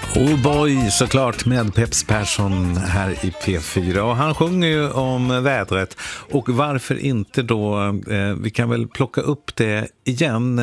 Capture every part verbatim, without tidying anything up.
Oh boy, såklart, med Peps Persson här i P fyra. Och han sjunger ju om vädret. Och varför inte då, eh, vi kan väl plocka upp det igen.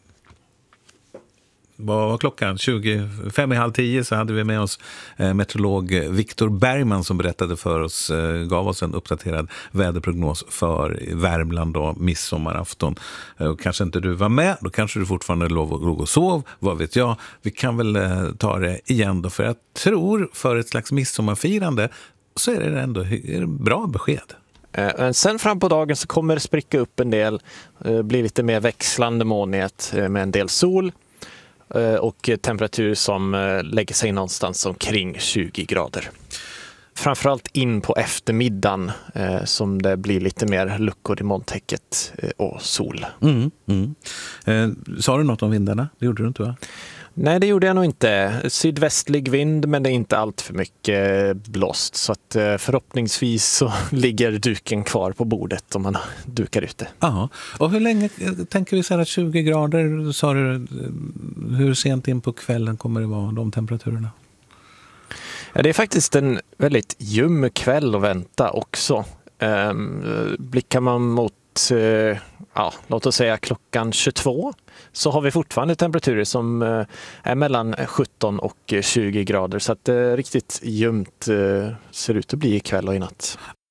Vad var klockan? tjugofem i halv tio så hade vi med oss eh, meteorolog Viktor Bergman som berättade för oss, eh, gav oss en uppdaterad väderprognos för Värmland då, midsommarafton. Eh, och kanske inte du var med, då kanske du fortfarande låg och, och sov, vad vet jag. Vi kan väl eh, ta det igen då, för jag tror för ett slags midsommarfirande så är det ändå är det bra besked. Eh, sen fram på dagen så kommer det spricka upp en del, eh, bli lite mer växlande molnighet eh, med en del sol. Och temperatur som lägger sig någonstans omkring tjugo grader. Framförallt in på eftermiddagen eh, som det blir lite mer luckor i molntäcket eh, och sol. Mm, mm. Eh, sa du något om vindarna? Det gjorde du inte, va? Nej, det gjorde jag nog inte. Sydvästlig vind, men det är inte allt för mycket blåst. Så att eh, förhoppningsvis så ligger duken kvar på bordet om man dukar ute. Ja, och hur länge tänker vi så här att tjugo grader, sa du, hur sent in på kvällen kommer det vara de temperaturerna? Ja, det är faktiskt en väldigt ljum kväll att vänta också. Ehm, blickar man mot, eh, ja, låt oss säga klockan tjugotvå, så har vi fortfarande temperaturer som eh, är mellan sjutton och tjugo grader. Så att det eh, riktigt ljumt eh, ser ut att bli ikväll och i natt.